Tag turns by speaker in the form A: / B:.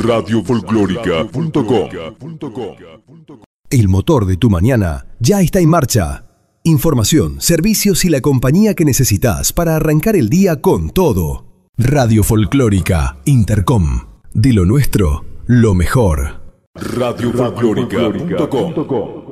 A: radiofolclórica.com.
B: El motor de tu mañana ya está en marcha. Información, servicios y la compañía que necesitas para arrancar el día con todo. Radio Folclórica Intercom. De lo nuestro, lo mejor.
A: radiofolclórica.com.